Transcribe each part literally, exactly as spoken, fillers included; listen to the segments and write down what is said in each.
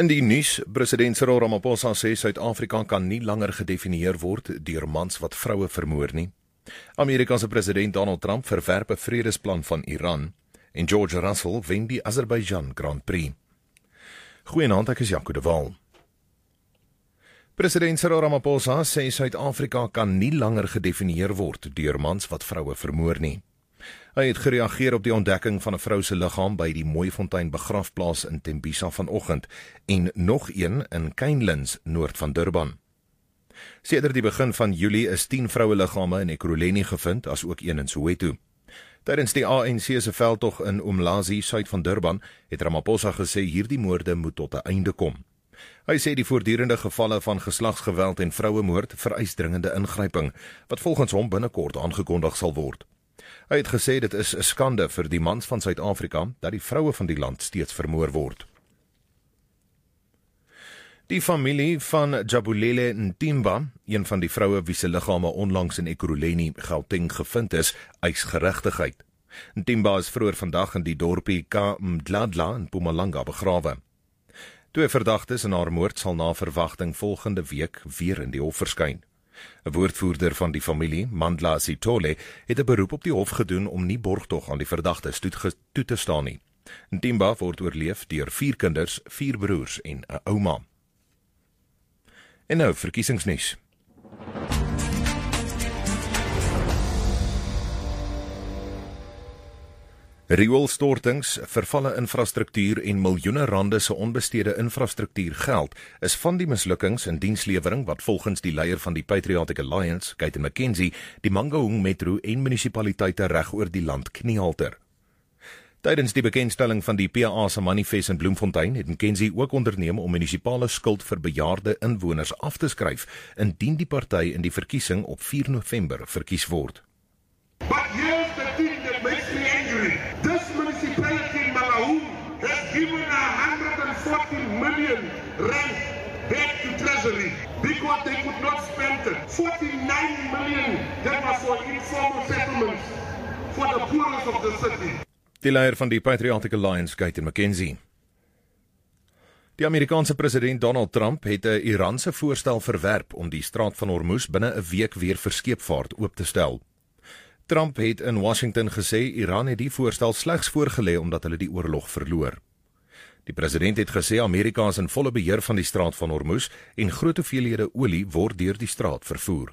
In die nuus, president Cyril Ramaphosa sê Suid-Afrika kan nie langer gedefinieer word deur mans wat vroue vermoor nie. Amerika se president Donald Trump verwerp 'n vredesplan van Iran en George Russell wen die Azerbaijan Grand Prix. Goeienaand, ek is Jaco de Waal. President Cyril Ramaphosa sê Suid-Afrika kan nie langer gedefinieer word deur mans wat vroue vermoor nie. Hy het gereageer op die ontdekking van 'n vrou se liggaam by die Mooifontein begrafplaas in Tembisa vanoggend en nog een in Canelands noord van Durban. Sedert die begin van Julie is tien vroue liggame in Ekurhuleni gevind, as ook een in Soweto. Tydens die A N C se veldtog in Umlazi, suid van Durban, het Ramaphosa gesê hierdie moorde moet tot 'n einde kom. Hy sê die voortdurende gevalle van geslagsgeweld en vrouemoord vereis dringende ingryping, wat volgens hom binnekort aangekondig sal word. Hy het gesê dit is 'n skande vir die mans van Suid-Afrika dat die vroue van die land steeds vermoor word. Die familie van Jabulele Ntimba, een van die vroue wie se liggame onlangs in Ekurhuleni, Gauteng gevind is, eis geregtigheid. Ntimba is vroeër vandag in die dorpie Kamdladla in Mpumalanga begrawe. Twee verdagtes in haar moord sal na verwagting volgende week weer in die hof verskyn. 'n Woordvoerder van die familie, Mandla Sithole, het 'n beroep op die hof gedoen om nie borgtog aan die verdagtes toe te staan nie. Ntimba word oorleef deur vier kinders, vier broers en 'n ouma. En nou verkiesingsnuus. Rioolstortings, vervalle infrastruktuur en miljoene rande se onbestede infrastruktuur geld is van die mislukkings in dienslewering wat volgens die leier van die Patriotic Alliance, Gayton McKenzie, die Mangaung Metro en munisipaliteite reg oor die land kniehalter. Tydens die bekendstelling van die P A se manifest in Bloemfontein het McKenzie ook onderneem om munisipale skuld vir bejaarde inwoners af te skryf indien die party in die verkiesing op vier November verkies word. But here's the thing that makes me angry. This municipality in Mangaung has given one hundred forty million rand back to Treasury because they could not spend it. forty-nine million that was for informal settlements for the poorest of the city. Die leier van die Patriotic Alliance, Gayton McKenzie. Die Amerikaanse president Donald Trump het 'n Iranse voorstel verwerp om die straat van Hormuz binne 'n week weer vir skeepvaart oop te stel. Trump het in Washington gesê Iran het die voorstel slegs voorgelê omdat hulle die oorlog verloor. Die president het gesê Amerika is in volle beheer van die straat van Hormuz en groot hoeveelhede olie word deur die straat vervoer.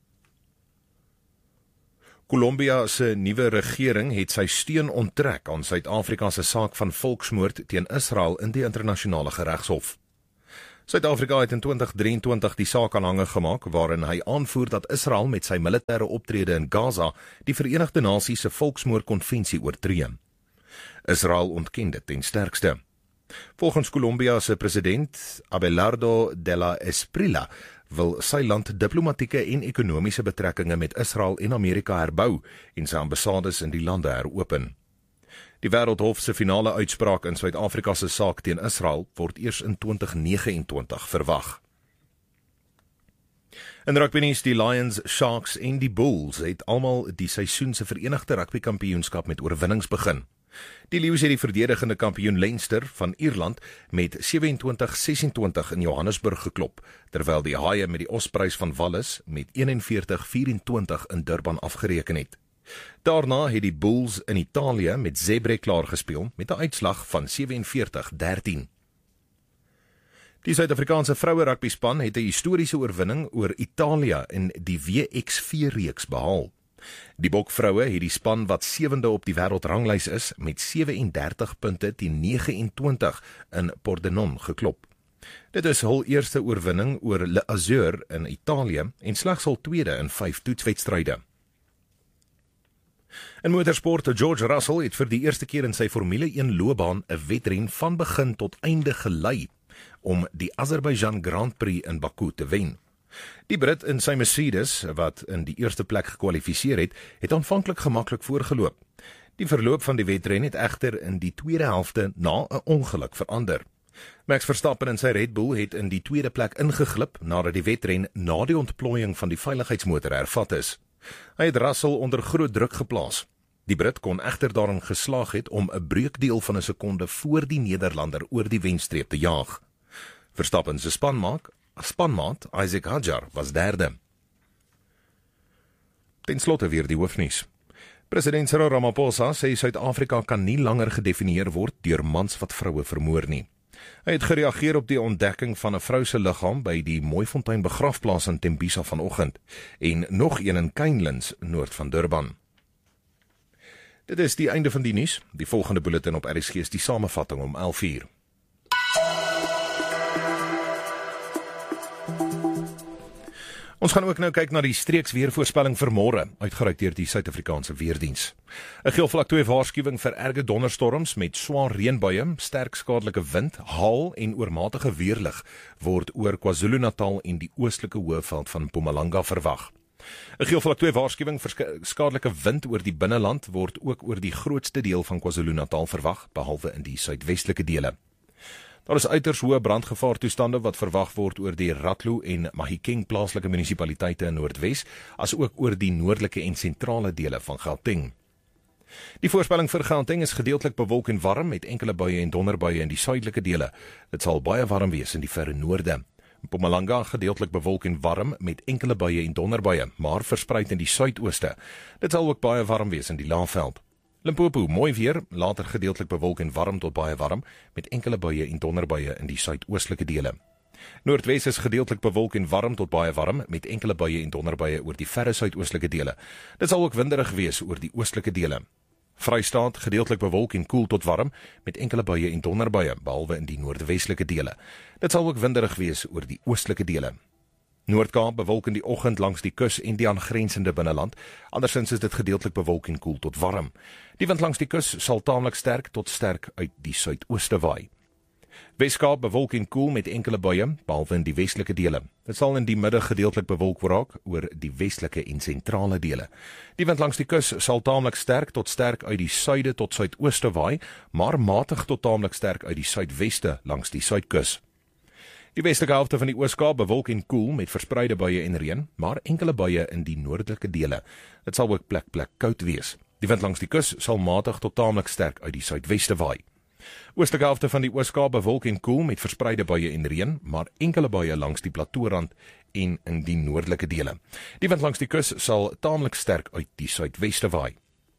Kolumbia se nuwe regering het sy steun onttrek aan Suid-Afrika se saak van volksmoord teen Israel in die internasionale geregshof. Suid-Afrika het in twintig drieëntwintig die saak aanhangig gemaak waarin hy aanvoer dat Israel met sy militêre optrede in Gaza die Verenigde Nasies se volksmoordkonvensie oortree. Israel ontken dit ten sterkste. Volgens Kolumbia se president Abelardo de la Esprilla wil sy land diplomatieke en ekonomiese betrekkinge met Israel en Amerika herbou en sy ambassades in die lande heropen. Die Wêreldhof se finale uitspraak in Suid-Afrika se saak teen Israel word eers in twintig negenentwintig verwag. In rugbynuus, die Lions, Sharks en die Bulls het almal die seisoen se verenigde rugbykampioenskap met oorwinnings begin. Die Leeu's het die verdedigende kampioen Leinster van Ierland met sewenentwintig sesentwintig in Johannesburg geklop, terwyl die Haie met die Ospreys van Wallis met eenenveertig vyf-en-twintig in Durban afgereken het. Daarna het die Bulls in Italië met Zebre klaargespeel met 'n uitslag van sewenveertig dertien. Die Suid-Afrikaanse vroue rugbyspan het 'n historiese oorwinning oor Italië in die W X vier-reeks behaal. Die Bokvroue het die span wat sewende op die wêreldranglys is met sewendertig punte teen negenentwintig in Pordenone geklop. Dit is hul eerste oorwinning oor Le Azur in Italië en slegs hul tweede in vyf toetswedstryde. In motorsport, George Russell het vir die eerste keer in sy Formule een loopbaan 'n wedren van begin tot einde gelei om die Azerbaijan Grand Prix in Baku te wen. Die Brit in sy Mercedes, wat in die eerste plek gekwalifiseer het, het aanvanklik gemaklik voorgeloop. Die verloop van die wedren het egter in die tweede helfte na 'n ongeluk verander. Max Verstappen in sy Red Bull het in die tweede plek ingeglip nadat die wedren na die ontplooiing van die veiligheidsmotor hervat is. Hy het Russell onder groot druk geplaas. Die Brit kon egter daarin geslaag het om 'n breukdeel van 'n sekonde voor die Nederlander oor die wenstreep te jaag. Verstappen se spanmaat, spanmaat Isaac Hadjar was derde. Ten slotte weer die hoofnuus. President Cyril Ramaphosa sê Suid-Afrika kan nie langer gedefinieer word deur mans wat vroue vermoor nie. Hy het gereageer op die ontdekking van 'n vrou se liggaam by die Mooifontein begrafplaas in Tembisa vanoggend en nog een in Cainlands noord van Durban. Dit is die einde van die nuus. Die volgende bulletin op R S G is die samevatting om elf uur. Ons gaan ook nou kyk na die streeksweervoorspelling vir môre, uitgereik deur die Suid-Afrikaanse Weerdiens. 'n Geel vlak twee waarskuwing vir erge donderstorms met swaar reënbuie, sterk skadelike wind, haal en oormatige weerlig word oor KwaZulu-Natal en die oostelike hoëveld van Mpumalanga verwag. 'n Geel vlak twee waarskuwing vir skadelike wind oor die binneland word ook oor die grootste deel van KwaZulu-Natal verwag, behalwe in die suidwestelike dele. Daar is uiters hoë brandgevaartoestande wat verwag word oor die Ratlo en Mahikeng plaaslike munisipaliteite in Noordwes, as ook oor die noordelike en sentrale dele van Gauteng. Die voorspelling vir Gauteng is gedeeltelik bewolk en warm met enkele buie en donderbuie in die suidelike dele. Dit sal baie warm wees in die verre noorde. Mpumalanga gedeeltelik bewolk en warm met enkele buie en donderbuie, maar verspreid in die suidooste. Dit sal ook baie warm wees in die Laagveld. Limpopo, mooi weer, later gedeeltelik bewolk en warm tot baie warm, met enkele buie en donderbuie in die suidoostelike dele. Noordwes is gedeeltelik bewolk en warm tot baie warm, met enkele buie en donderbuie oor die verre suidoostelike dele. Dit sal ook winderig wees oor die oostelike dele. Vrystaat, gedeeltelik bewolk en koel tot warm, met enkele buie en donderbuie, behalwe in die noordwestelike dele. Dit sal ook winderig wees oor die oostelike dele. Noord-Kaap bewolk in die oggend langs die kus en die aangrensende binneland, andersins is dit gedeeltelik bewolk en koel tot warm. Die wind langs die kus sal taamlik sterk tot sterk uit die suidooste waai. Wes-Kaap bewolk en koel met enkele buie, behalwe in die westelike dele. Dit sal in die middag gedeeltelik bewolk raak oor die westelike en sentrale dele. Die wind langs die kus sal taamlik sterk tot sterk uit die suide tot suidooste waai, maar matig tot taamlik sterk uit die suidweste langs die suidkus. Die westelike helfte van die Oos-Kaap bewolk en koel met verspreide buie en reën, maar enkele buie in die noordelike dele. Dit sal ook plek plek koud wees. Die wind langs die kus sal matig tot taamlik sterk uit die suidweste waai. Oostelike helfte van die Oos-Kaap bewolk en koel met verspreide buie en reën, maar enkele buie langs die plateaurand en in die noordelike dele. Die wind langs die kus sal taamlik sterk uit die suidweste waai.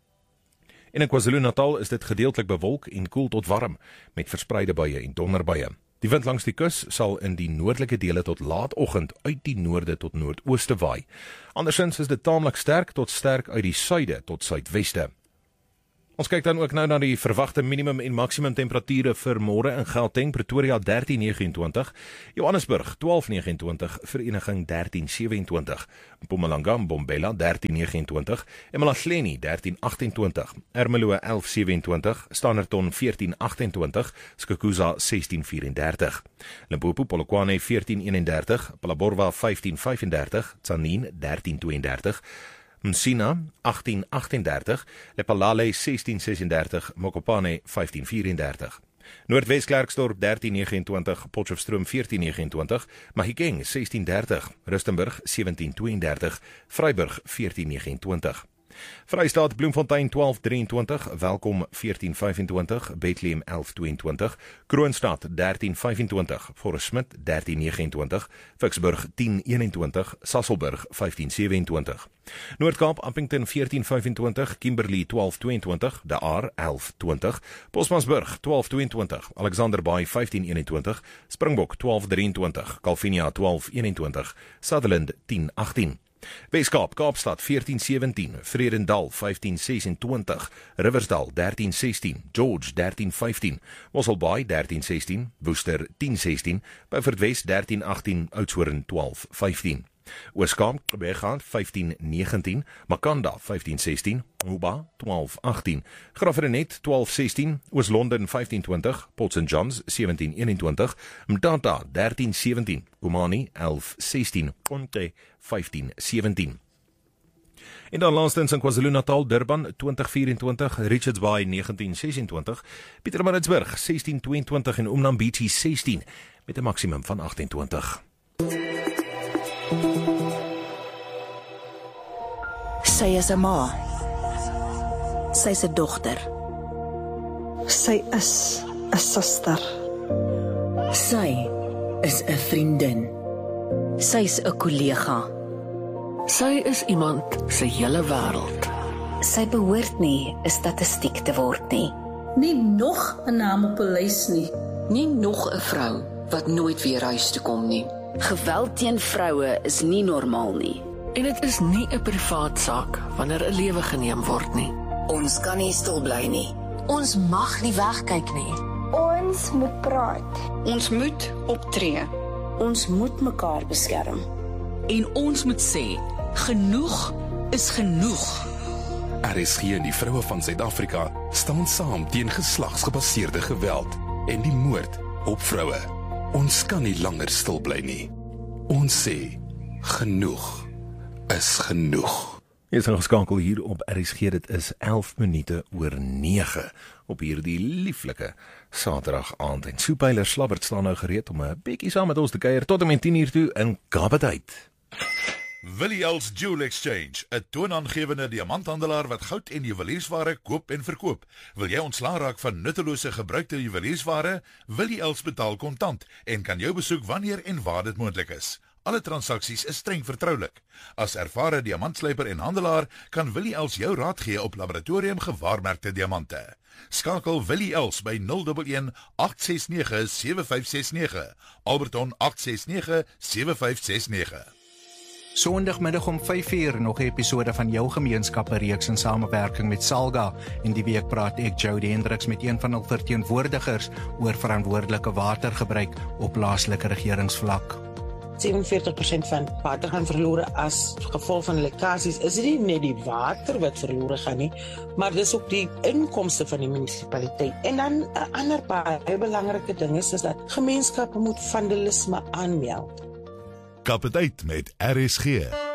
En in KwaZulu-Natal is dit gedeeltelik bewolk en koel tot warm met verspreide buie en donderbuie. Die wind langs die kus sal in die noordelike dele tot laatoggend uit die noorde tot noordooste waai. Andersins is dit taamlik sterk tot sterk uit die suide tot suidweste. Ons kyk dan ook nou na die verwagte minimum en maksimum temperature vir môre in Gauteng, Pretoria dertien negenentwintig, Johannesburg twaalf negenentwintig, Vereniging dertien sewentwintig, Mpumalanga, Mbombela dertien negenentwintig, eMalahleni dertien agtentwintig, Ermelo elf sewentwintig, Standerton veertien agtentwintig, Skukuza sestien vierendertig, Limpopo Polokwane veertien eenendertig, Phalaborwa vyftien vyfendertig, Tzaneen dertien tweeëndertig, Msina agtien agtendertig, Lephalale sestien sesendertig, Mokopane vyftien vierendertig. Noordwes Klerksdorp dertien negenentwintig, Potchefstroom veertien negenentwintig, Mahikeng sestien dertig, Rustenburg sewentien tweeëndertig, Vryburg veertien negenentwintig. Vrystaat Bloemfontein twaalf drieëntwintig, Welkom veertien vyfentwintig, Bethlehem elf tweeëntwintig, Kroonstad dertien vyfentwintig, Forest Smith dertien negenentwintig, Vicksburg tien eenentwintig, Sasolburg vyftien sewentwintig. Noord-Kaap Appington veertien vyfentwintig, Kimberley twaalf tweeëntwintig, De Aar elf twintig, Bosmansburg twaalf tweeëntwintig, Alexander Bay vyftien eenentwintig, Springbok twaalf drieëntwintig, Calvinia twaalf eenentwintig, Sutherland tien agtien. Weskaap, Kaapstad veertien sewentien, Vredendal vyftien sesentwintig, Riversdal dertien sestien, George dertien vyftien, Mosselbaai dertien sestien, Worcester tien sestien, Beaufort Wes dertien agtien, Oudtshoorn twaalf vyftien. Ooskaap, Begaan vyftien negentien, Makanda vyftien sestien, Uba twaalf agtien, Graafrenet twaalf sestien, Oos-London vyftien twintig, Port Saint Johns sewentien eenentwintig, Mtata dertien sewentien, Komani elf sestien, Konte vyftien sewentien. En dan laastens in KwaZulu-Natal, Durban twintig vyfentwintig, Richards Bay negentien sesentwintig, Pietermaritzburg sestien tweeëntwintig en Umnambithi sestien met 'n maksimum van agtentwintig. Sy is 'n ma. Sy is 'n dogter. Sy is 'n suster. Sy is 'n vriendin. Sy's 'n kollega. Sy is iemand se hele wêreld. Sy behoort nie 'n statistiek te word nie. Nie nog 'n naam op 'n lys nie. Nie nog 'n vrou wat nooit weer huis toe kom nie. Geweld teen vroue is nie normaal nie. En dit is nie 'n privaat saak wanneer 'n lewe geneem word nie. Ons kan nie stil bly nie. Ons mag nie wegkyk nie. Ons moet praat. Ons moet optree. Ons moet mekaar beskerm. En ons moet sê, genoeg is genoeg. R S G en die vroue van Suid-Afrika staan saam teen geslagsgebaseerde geweld en die moord op vroue. Ons kan nie langer stil bly nie. Ons sê, genoeg is genoeg. Jy is ingeskakel hier op R S G, dit is elf minute oor nege op hierdie lieflike Saterdag aand. En Soepeiler Slabbert staan nou gereed om 'n bietjie saam met ons te kuier tot en met tien uur toe in Kapiteit. Willie Els Jewel Exchange, 'n toonaangewende diamanthandelaar wat goud en juweliersware koop en verkoop. Wil jy ontslaa raak van nuttelose gebruikte juweliersware? Willie Els betaal kontant en kan jou besoek wanneer en waar dit moontlik is. Alle transaksies is streng vertroulik. As ervare diamantslyper en handelaar kan Willie Els jou raad gee op laboratorium gewaarmerkte diamante. Skakel Willie Els by nul een een agt ses nege sewe vyf ses nege, Alberton agt ses nege sewe vyf ses nege. Sondagmiddag om vyf uur nog 'n episode van jou gemeenskappe reeks in samewerking met Salga. En die week praat ek Jody Hendriks met een van hul verteenwoordigers oor verantwoordelike watergebruik op plaaslike regeringsvlak. sewenveertig persent van water gaan verlore as gevolg van lekkasies. Is dit nie net die water wat verlore gaan nie, maar dis ook die inkomste van die munisipaliteit. En dan 'n ander baie belangrike ding is, is dat gemeenskappe moet vandalisme aanmeld. Kapiteit met R S G.